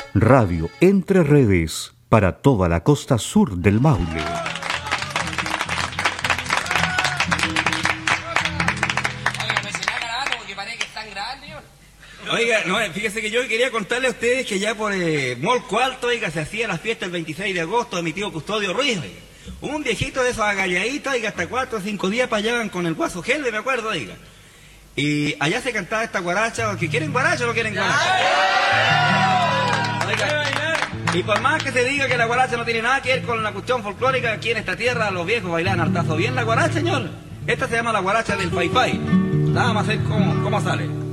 Radio Entre Redes para toda la costa sur del Maule. Oiga, no, fíjese que yo quería contarle a ustedes que ya por Molco Alto, oiga, se hacía la fiesta el 26 de agosto de mi tío Custodio Ruiz, oiga. Un viejito de esos agalladitos, oiga, hasta 4 o 5 días para allá con el guaso Gelbe, me acuerdo, oiga. Y allá se cantaba esta guaracha, que quieren guaracha o no quieren guaracha. Oiga, y por más que se diga que la guaracha no tiene nada que ver con la cuestión folclórica, aquí en esta tierra los viejos bailan hartazo bien la guaracha, señor. Esta se llama la guaracha del Fai Fai. Vamos a ver cómo sale.